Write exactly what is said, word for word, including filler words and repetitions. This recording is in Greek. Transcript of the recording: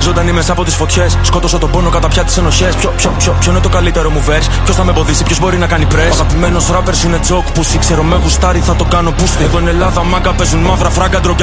Ζωντανή μέσα από τις φωτιές. Σκότωσα τον πόνο κατά πια τις ενοχές. Ποιο, ποιο, ποιο, ποιο είναι το καλύτερο μου verse? Ποιος θα με εμποδίσει, ποιος μπορεί να κάνει press? Ο αγαπημένος rappers είναι joke. Που ξέρω με γουστάρι θα το κάνω boosting. Εδώ είναι Ελλάδα, μάγκα παίζουν μαύρα φράγκα, ντρογιά